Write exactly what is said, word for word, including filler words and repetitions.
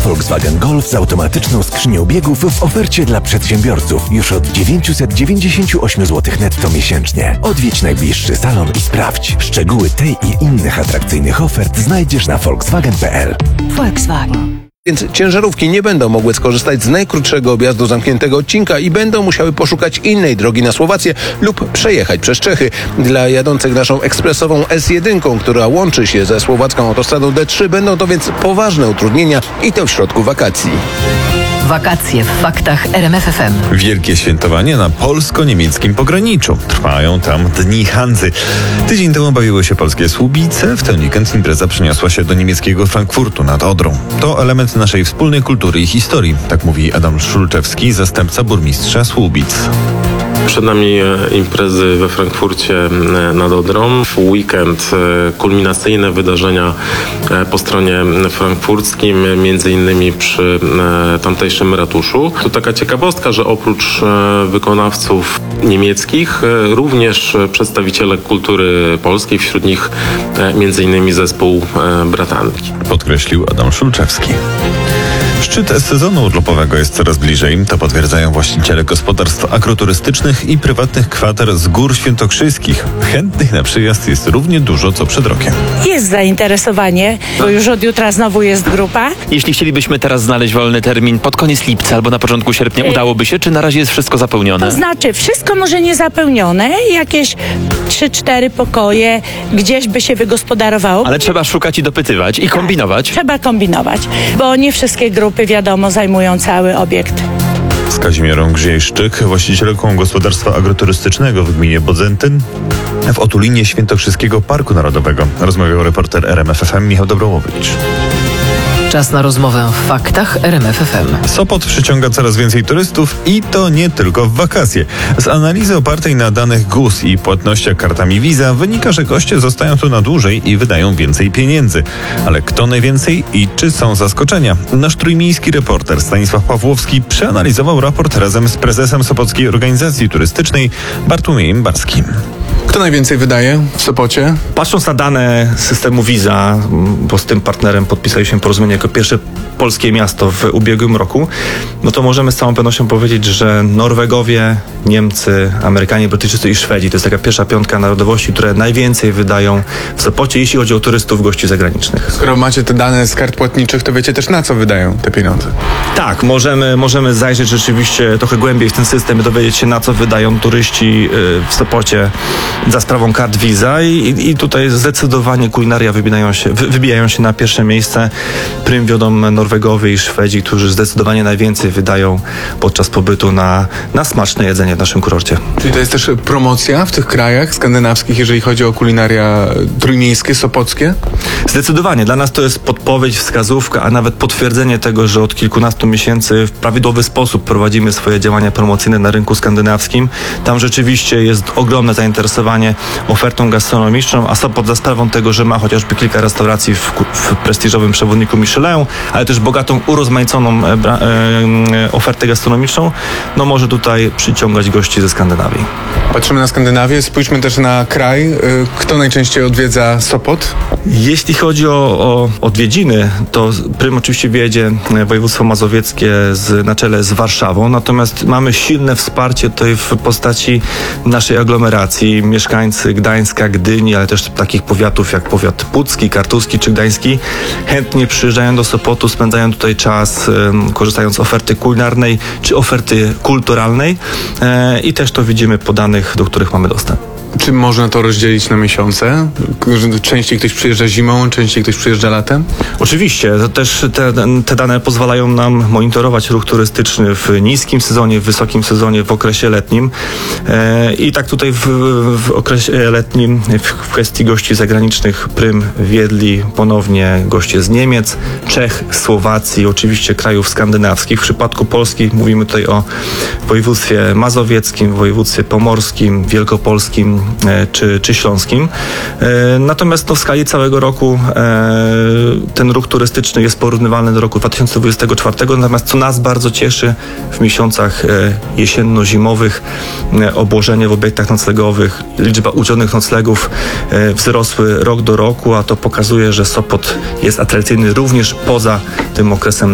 Volkswagen Golf z automatyczną skrzynią biegów w ofercie dla przedsiębiorców już od dziewięćset dziewięćdziesiąt osiem złotych netto miesięcznie. Odwiedź najbliższy salon i sprawdź. Szczegóły tej i innych atrakcyjnych ofert znajdziesz na volkswagen kropka p l. Volkswagen. Więc ciężarówki nie będą mogły skorzystać z najkrótszego objazdu zamkniętego odcinka i będą musiały poszukać innej drogi na Słowację lub przejechać przez Czechy. Dla jadących naszą ekspresową S jeden, która łączy się ze słowacką autostradą D trzy, będą to więc poważne utrudnienia i to w środku wakacji. Wakacje w faktach R M F F M. Wielkie świętowanie na polsko-niemieckim pograniczu. Trwają tam dni Hanzy. Tydzień temu bawiły się polskie Słubice. W ten weekend impreza przeniosła się do niemieckiego Frankfurtu nad Odrą. To element naszej wspólnej kultury i historii, tak mówi Adam Szulczewski, zastępca burmistrza Słubic. Przed nami imprezy we Frankfurcie nad Odrą. W weekend kulminacyjne wydarzenia po stronie frankfurckim, między innymi przy tamtejszym ratuszu. Tu taka ciekawostka, że oprócz wykonawców niemieckich, również przedstawiciele kultury polskiej, wśród nich między innymi zespół Bratanki. Podkreślił Adam Szulczewski. Szczyt sezonu urlopowego jest coraz bliżej. To potwierdzają właściciele gospodarstw agroturystycznych i prywatnych kwater z Gór Świętokrzyskich. Chętnych na przyjazd jest równie dużo, co przed rokiem. Jest zainteresowanie, bo już od jutra znowu jest grupa. Jeśli chcielibyśmy teraz znaleźć wolny termin pod koniec lipca albo na początku sierpnia, udałoby się, czy na razie jest wszystko zapełnione? To znaczy, wszystko może nie zapełnione, jakieś trzy cztery pokoje gdzieś by się wygospodarowało. Ale trzeba szukać i dopytywać i kombinować. Trzeba kombinować, bo nie wszystkie grupy, wiadomo, zajmują cały obiekt. Z Kazimierą Grzejszczyk, właścicielką gospodarstwa agroturystycznego w gminie Bodzentyn w otulinie Świętokrzyskiego Parku Narodowego, rozmawiał reporter R M F F M Michał Dobrołowicz. Czas na rozmowę w faktach R M F F M. Sopot przyciąga coraz więcej turystów i to nie tylko w wakacje. Z analizy opartej na danych G U S i płatnościach kartami Visa wynika, że goście zostają tu na dłużej i wydają więcej pieniędzy. Ale kto najwięcej i czy są zaskoczenia? Nasz trójmiejski reporter Stanisław Pawłowski przeanalizował raport razem z prezesem Sopockiej Organizacji Turystycznej Bartłomiejem Barskim. Kto najwięcej wydaje w Sopocie? Patrząc na dane systemu Visa, bo z tym partnerem podpisaliśmy porozumienie jako pierwsze polskie miasto w ubiegłym roku, no to możemy z całą pewnością powiedzieć, że Norwegowie, Niemcy, Amerykanie, Brytyjczycy i Szwedzi to jest taka pierwsza piątka narodowości, które najwięcej wydają w Sopocie, jeśli chodzi o turystów, gości zagranicznych. Skoro macie te dane z kart płatniczych, to wiecie też, na co wydają te pieniądze. Tak, możemy, możemy zajrzeć rzeczywiście trochę głębiej w ten system i dowiedzieć się, na co wydają turyści w Sopocie za sprawą kart Visa i, i tutaj zdecydowanie kulinaria wybijają się, wy, wybijają się na pierwsze miejsce. Prym wiodą Norwegowie i Szwedzi, którzy zdecydowanie najwięcej wydają podczas pobytu na, na smaczne jedzenie w naszym kurorcie. Czyli to jest też promocja w tych krajach skandynawskich, jeżeli chodzi o kulinaria trójmiejskie, sopockie? Zdecydowanie. Dla nas to jest podpowiedź, wskazówka, a nawet potwierdzenie tego, że od kilkunastu miesięcy w prawidłowy sposób prowadzimy swoje działania promocyjne na rynku skandynawskim. Tam rzeczywiście jest ogromne zainteresowanie ofertą gastronomiczną, a Sopot za sprawą tego, że ma chociażby kilka restauracji w, w prestiżowym przewodniku Michelin, ale też bogatą, urozmaiconą e, e, ofertę gastronomiczną, no może tutaj przyciągać gości ze Skandynawii. Patrzymy na Skandynawię, spójrzmy też na kraj. Kto najczęściej odwiedza Sopot? Jeśli chodzi o, o odwiedziny, to prym oczywiście wiedzie województwo mazowieckie z, na czele z Warszawą, natomiast mamy silne wsparcie tutaj w postaci naszej aglomeracji. Mieszkańcy Gdańska, Gdyni, ale też takich powiatów jak powiat pucki, kartuski czy gdański chętnie przyjeżdżają do Sopotu, spędzają tutaj czas, um, korzystając z oferty kulinarnej czy oferty kulturalnej e, i też to widzimy po danych, do których mamy dostęp. Czy można to rozdzielić na miesiące? Częściej ktoś przyjeżdża zimą, częściej ktoś przyjeżdża latem? Oczywiście. To też te, te dane pozwalają nam monitorować ruch turystyczny w niskim sezonie, w wysokim sezonie, w okresie letnim. E, I tak tutaj w, w okresie letnim w kwestii gości zagranicznych prym wiedli ponownie goście z Niemiec, Czech, Słowacji, oczywiście krajów skandynawskich. W przypadku Polski mówimy tutaj o województwie mazowieckim, województwie pomorskim, wielkopolskim, Czy, czy śląskim. Natomiast no, w skali całego roku ten ruch turystyczny jest porównywalny do roku dwa tysiące dwudziestego czwartego, natomiast co nas bardzo cieszy w miesiącach jesienno-zimowych obłożenie w obiektach noclegowych, liczba udzielonych noclegów wzrosły rok do roku, a to pokazuje, że Sopot jest atrakcyjny również poza tym okresem